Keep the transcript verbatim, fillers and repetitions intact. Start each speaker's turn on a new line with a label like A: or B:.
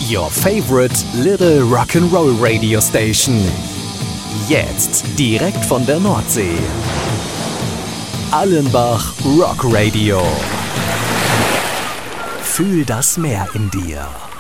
A: Your favorite little rock'n'roll radio station. Jetzt direkt von der Nordsee. Allenbach Rock Radio. Fühl das Meer in dir.